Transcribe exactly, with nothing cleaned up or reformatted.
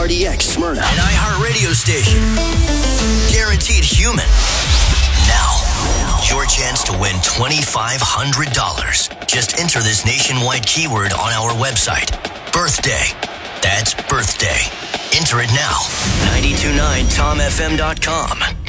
R D X Smyrna. An iHeart radio station. Guaranteed human. Now, your chance to win twenty-five hundred dollars. Just enter this nationwide keyword on our website. Birthday. That's birthday. Enter it now. nine two nine tom f m dot com.